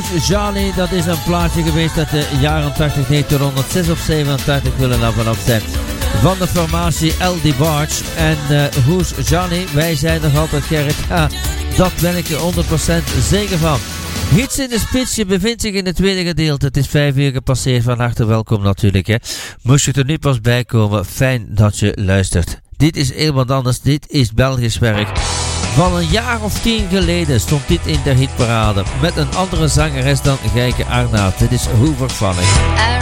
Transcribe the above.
Who's Johnny, dat is een plaatje geweest uit de jaren 80, 1906 of 87 willen we vanaf zijn. Van de formatie L. DeBarge en Who's Johnny, wij zijn nog altijd Gerrit. Ja, dat ben ik er 100% zeker van. Hits in de Spits, je bevindt zich in het tweede gedeelte. Het is 5 uur gepasseerd, van harte welkom natuurlijk. Hè. Moest je er nu pas bij komen, fijn dat je luistert. Dit is heel wat anders, dit is Belgisch werk. Van een jaar of 10 geleden stond dit in de hitparade. Met een andere zangeres dan Gijke Arnaert. Dit is Hoover Phonic.